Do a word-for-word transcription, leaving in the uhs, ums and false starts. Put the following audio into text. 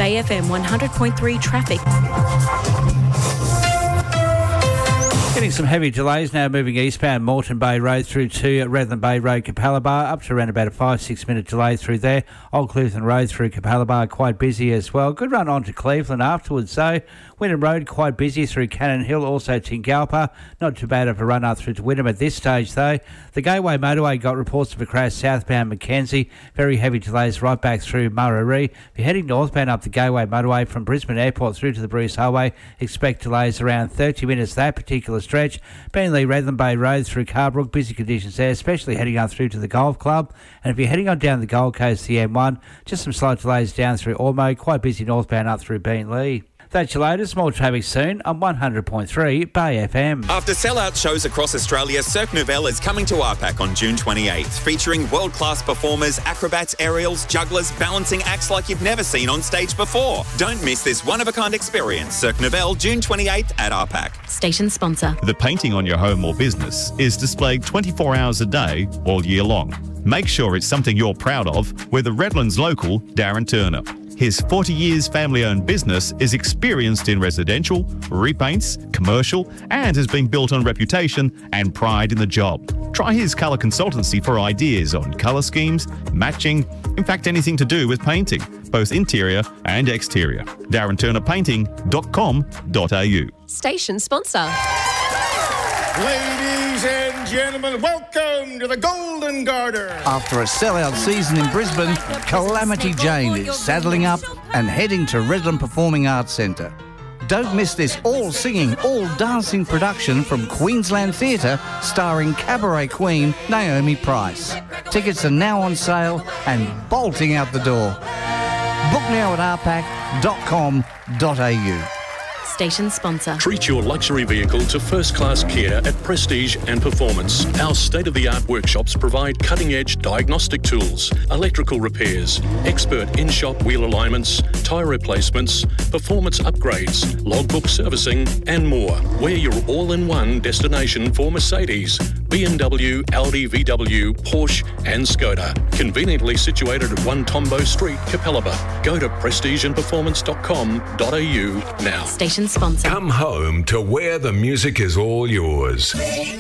Bay F M one hundred point three traffic. Getting some heavy delays now moving eastbound Moreton Bay Road through to Redland Bay Road, Capalaba, up to around about a five, six minute delay through there. Old Clifton Road through Capalaba, quite busy as well. Good run on to Cleveland afterwards, though. Wynnum Road, quite busy through Cannon Hill, also Tingalpa. Not too bad of a run up through to Wynnum at this stage, though. The Gateway Motorway got reports of a crash southbound Mackenzie. Very heavy delays right back through Murray. If you're heading northbound up the Gateway Motorway from Brisbane Airport through to the Bruce Highway, expect delays around thirty minutes that particular stretch. Beenleigh Redland Bay Road through Carbrook, busy conditions there, especially heading up through to the Golf Club. And if you're heading on down the Gold Coast, the M one, just some slight delays down through Ormo, quite busy northbound up through Beenleigh. That's your latest. More traffic soon on one hundred point three Bay F M. After sellout shows across Australia, Cirque Nouvelle is coming to R PAC on June twenty-eighth, featuring world-class performers, acrobats, aerials, jugglers, balancing acts like you've never seen on stage before. Don't miss this one-of-a-kind experience. Cirque Nouvelle, June twenty-eighth at R PAC. Station sponsor. The painting on your home or business is displayed twenty-four hours a day, all year long. Make sure it's something you're proud of with the Redlands local, Darren Turner. His forty years family-owned business is experienced in residential, repaints, commercial, and has been built on reputation and pride in the job. Try his colour consultancy for ideas on colour schemes, matching, in fact anything to do with painting, both interior and exterior. darren turner painting dot com dot a u. Station sponsor. Ladies and gentlemen, welcome to the Golden Garter. After a sellout season in Brisbane, Calamity Jane is saddling up and heading to Redland Performing Arts Centre. Don't miss this all-singing, all-dancing production from Queensland Theatre starring cabaret queen Naomi Price. Tickets are now on sale and bolting out the door. Book now at r pac dot com dot a u. Station sponsor. Treat your luxury vehicle to first-class care at Prestige and Performance. Our state-of-the-art workshops provide cutting-edge diagnostic tools, electrical repairs, expert in-shop wheel alignments, tyre replacements, performance upgrades, logbook servicing, and more. We're your all-in-one destination for Mercedes, B M W, Audi, V W, Porsche, and Skoda. Conveniently situated at one Tombo Street, Capalaba. Go to prestige and performance dot com dot a u now. Station sponsor. Come home to where the music is all yours.